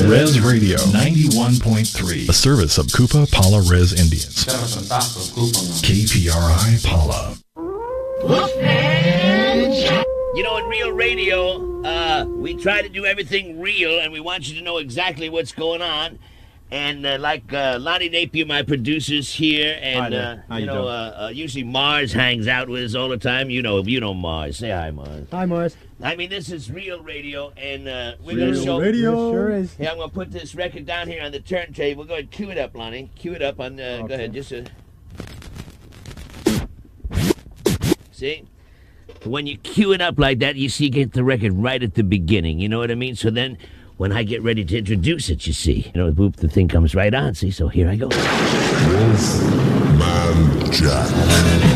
Res Radio 91.3, a service of Kupa Pala Res Indians. KPRI Pala. You know, in Real Radio, we try to do everything real, and we want you to know exactly what's going on. And Lonnie Napier, my producer's here, and usually Mars hangs out with us all the time. You know Mars. Say hi, Mars. Hi, Morris. I mean, this is Real Radio, and we're Real going to show... Radio. It sure is. Yeah, I'm going to put this record down here on the turntable. Go ahead, cue it up, Lonnie. Cue it up on... Okay. Go ahead, just... See? When you cue it up like that, you see, you get the record right at the beginning. You know what I mean? So then, when I get ready to introduce it, you see, boop, the thing comes right on. See, so here I go. Wolfman Jack.